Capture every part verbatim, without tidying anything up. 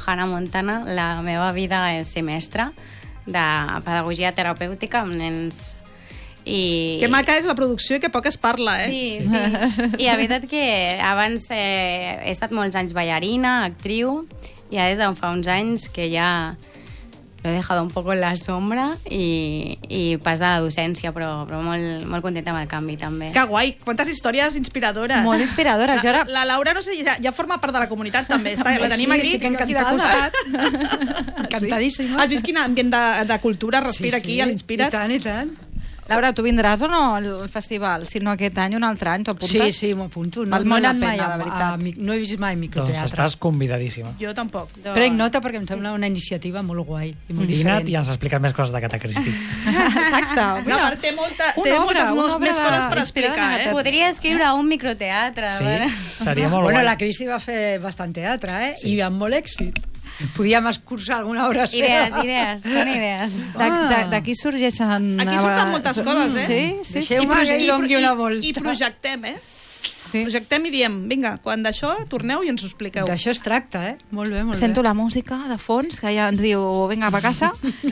Hannah Montana. La meva vida és ser mestra de pedagogia terapèutica amb nens. I... Que maca és la producció i que poc es parla, eh? Sí, sí. I la veritat que abans eh, he estat molts anys ballarina, actriu, i ara des de fa uns anys que ja lo he dejado un poco en la sombra i, i pas de la docència, però, però molt, molt contenta amb el canvi, també. Que guai, quantes històries inspiradores. Molt inspiradores. La, I ara... la Laura, no sé, ja, ja forma part de la comunitat, també. Està, la tenim Sí, aquí, estic aquí de costat. Encantadíssima. Has vist quin ambient de, de cultura respira Sí, sí, aquí, a l'Inspira't? I tant, i tant. Laura, tu vindràs o no al festival? Si no aquest any, un altre any, t'ho apuntes? Sí, sí, m'ho apunto. No, Val no, molt he la anat mai pena, a, de a, veritat. a, no he vist mai Doncs microteatre. estàs convidadíssima. Jo tampoc. Doncs- Prenc nota perquè em sembla una iniciativa molt guai i molt Vina't diferent. i ens expliques més coses de Cata Cristi. Exacte. No, Mira, a part, té, molta, una té obra, moltes una moltes obra més coses per inspirada explicar, en eh? Podria escriure un microteatre. Sí, bueno. seria molt Bueno, guai. la Cristi va fer bastant teatre, eh? Sí. I amb molt èxit. Podíem escurçar alguna obra seva. Idees, idees, són idees. de- de- d'aquí sorgeixen... Aquí surten moltes coses, eh? Sí, sí, sí. Deixeu-me que hi doni una volta. I projectem, eh? Sí. Projectem i diem, vinga, quan d'això torneu i ens ho expliqueu. D'això es tracta, eh? Molt bé, molt Sento bé. la música de fons, que ja ens diu vinga, va a casa.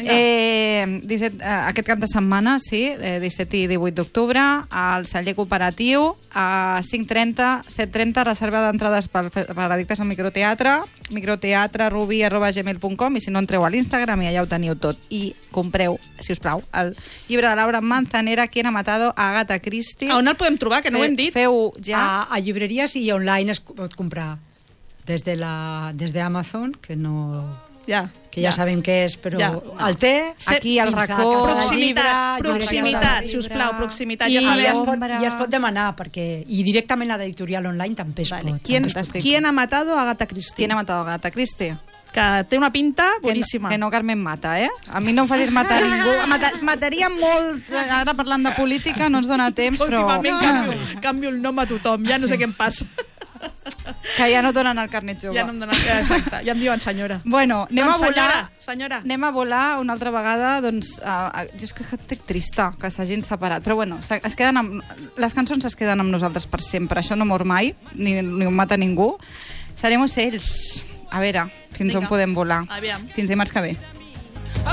eh, disset, eh, aquest cap de setmana, sí, eh, disset i divuit d'octubre, al celler cooperatiu, a cinc trenta, set trenta, reserva d'entrades per, per addictes al microteatre, microteatre rubi arroba gmail punt com, i si no entreu a l'Instagram i allà ho teniu tot. I compreu, si us plau, el llibre de Laura Manzanera, Quien ha matado a Agatha Christie. A on el podem trobar, que no ho hem dit? Feu ja... A, a llibreries i online es pot comprar des de la des de Amazon, que no... Ja, que ja, ja sabem què és, però Ja. el té Aquí al fins a racó. Casa del Proximitat, Llibre, proximitat, llibre. si us plau, proximitat. I, Ja i, sabeu. es pot, Ombra. I es pot demanar, perquè, i directament a l'editorial online també es Vale. pot. ¿Quién, Fantàstic. ¿Quién ha matado a Agatha Christie? Quien ha matado a Agatha Christie? Que té una pinta Que no, boníssima. que no Carmen mata, eh? A mi no em facis matar ningú. Mata, mataria molt, ara parlant de política, no ens dona temps, però Últimament canvio, canvio el nom a tothom, ja no sé què em passa. que ja no donen el carnet jove. Ja no em donen... Exacte, ja em diuen senyora. Bueno, anem Doncs a volar... senyora, senyora. Anem a volar una altra vegada, doncs... Uh, uh, jo és que estic trista que s'hagin separat, però bueno, se- es queden amb, les cançons es queden amb nosaltres per sempre, això no mor mai, ni, ni ho mata ningú. Seremos ells. A veure, fins Vinga. on podem volar. Aviam. Fins dimarts que ve.